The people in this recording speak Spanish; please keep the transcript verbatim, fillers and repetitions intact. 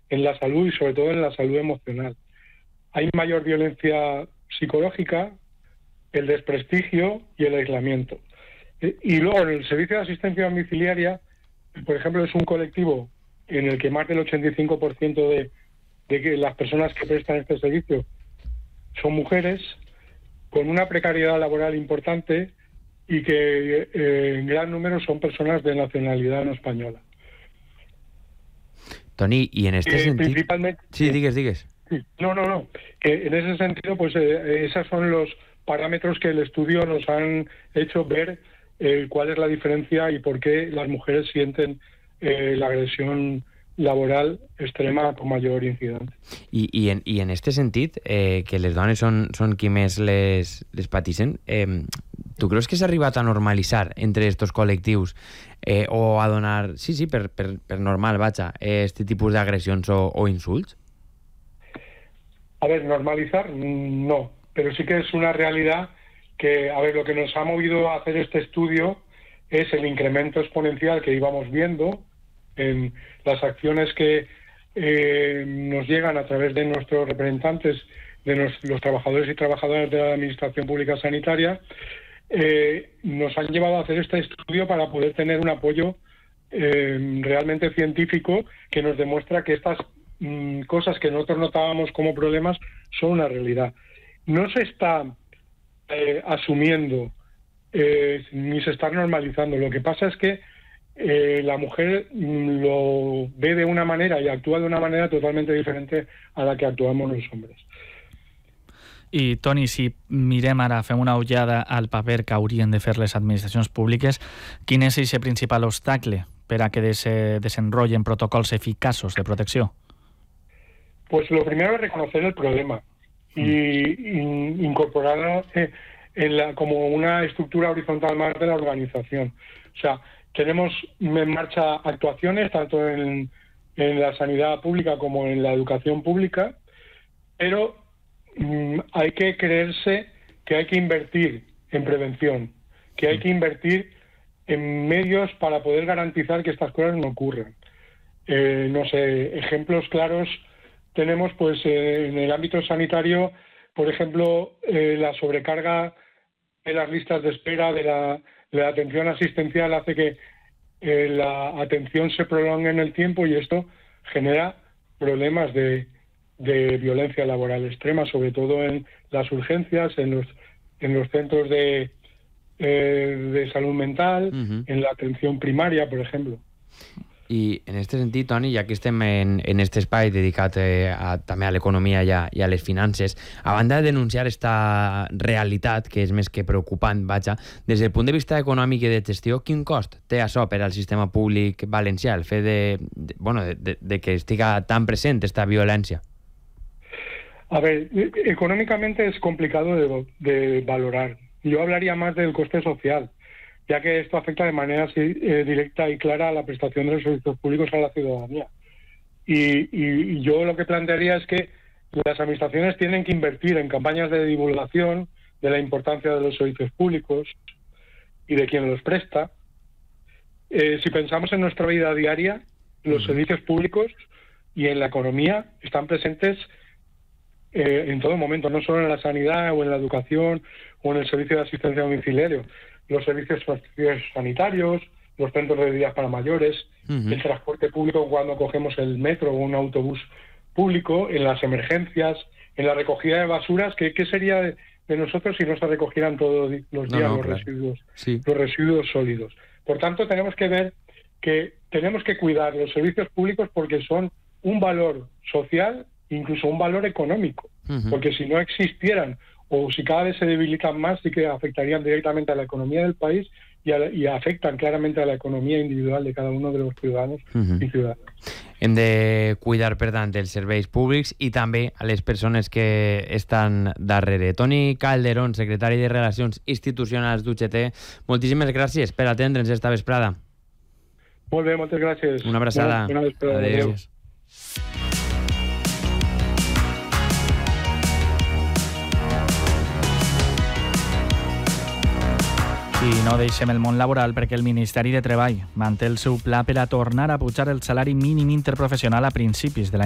en la salud y sobre todo en la salud emocional. Hay mayor violencia psicológica, el desprestigio y el aislamiento. Y luego en el servicio de asistencia domiciliaria, por ejemplo, es un colectivo en el que más del ochenta y cinco por ciento de, de que las personas que prestan este servicio son mujeres, con una precariedad laboral importante y que eh, en gran número son personas de nacionalidad no española. Toni, y en este eh, sentido... Principalmente... Sí, digues, digues. Sí. No, no, no. Que en ese sentido, pues eh, esos son los parámetros que el estudio nos han hecho ver eh, cuál es la diferencia y por qué las mujeres sienten eh, la agresión laboral extrema con mayor incidència. I, i, en, i en este sentit, eh, que les dones són, són qui més les, les patixen, eh, tu creus que s'ha arribat a normalitzar entre estos col·lectius eh, o a donar, sí, sí, per, per, per normal, vaja, este tipus d'agressions o, o insults? A ver, normalizar, no, pero sí que es una realidad que, a ver, lo que nos ha movido a hacer este estudio es el incremento exponencial que íbamos viendo en las acciones que eh, nos llegan a través de nuestros representantes, de nos, los trabajadores y trabajadoras de la Administración Pública Sanitaria, eh, nos han llevado a hacer este estudio para poder tener un apoyo eh, realmente científico que nos demuestra que estas mmm, cosas que nosotros notábamos como problemas son una realidad. No se está eh, asumiendo eh, ni se está normalizando. Lo que pasa es que Eh, la mujer lo ve de una manera y actúa de una manera totalmente diferente a la que actuamos los hombres. I, Toni, si mirem ara, fem una ullada al paper que haurien de fer les administracions públiques, quin és el principal obstacle per a que se desenrotllen protocols eficaços de protecció? Pues lo primero es reconocer el problema y, y incorporarlo en la, como una estructura horizontal más de la organización. O sea, tenemos en marcha actuaciones tanto en, en la sanidad pública como en la educación pública, pero mmm, hay que creerse que hay que invertir en prevención, que hay que invertir en medios para poder garantizar que estas cosas no ocurran. Eh, no sé, ejemplos claros tenemos pues eh, en el ámbito sanitario, por ejemplo, eh, la sobrecarga de las listas de espera de la La atención asistencial hace que eh, la atención se prolongue en el tiempo y esto genera problemas de, de violencia laboral extrema, sobre todo en las urgencias, en los, en los centros de, eh, de salud mental, uh-huh. en la atención primaria, por ejemplo. I en aquest sentit, Toni, ja que estem en, en aquest espai dedicat eh, a, també a l'economia i a, i a les finances, a banda de denunciar esta realitat, que és més que preocupant, vaja, des del punt de vista econòmic i de gestió, quin cost té això per al sistema públic valencià, el fet de, de, bueno, de, de, de que estiga tan present esta violència? A ver, económicamente es complicado de, de valorar. Yo hablaría más del coste social, ya que esto afecta de manera eh, directa y clara a la prestación de los servicios públicos a la ciudadanía. Y, y, y yo lo que plantearía es que las administraciones tienen que invertir en campañas de divulgación de la importancia de los servicios públicos y de quien los presta. Eh, si pensamos en nuestra vida diaria, los servicios públicos y en la economía están presentes eh, en todo momento, no solo en la sanidad o en la educación o en el servicio de asistencia domiciliario. Los servicios sanitarios, los centros de días para mayores, uh-huh. el transporte público cuando cogemos el metro o un autobús público, en las emergencias, en la recogida de basuras. ¿Qué, qué sería de, de nosotros si no se recogieran todos los días no, no, los, claro. residuos, sí. los residuos sólidos? Por tanto, tenemos que ver que tenemos que cuidar los servicios públicos porque son un valor social, incluso un valor económico, uh-huh. porque si no existieran o si cada vez se debilitan más, sí que afectarían directamente a la economía del país y, a la, y afectan claramente a la economía individual de cada uno de los ciudadanos uh-huh. y ciudadanas. Hem de cuidar, per tant, els serveis públics i també a les persones que estan darrere. Toni Calderón, secretari de Relacions Institucionals d'U G T, moltíssimes gràcies per atendre'ns esta vesprada. Molt bé, moltes gràcies. Una abraçada. Una vesprada. Adéu. Adéu. I no deixem el món laboral perquè el Ministeri de Treball manté el seu pla per a tornar a pujar el salari mínim interprofessional a principis de l'any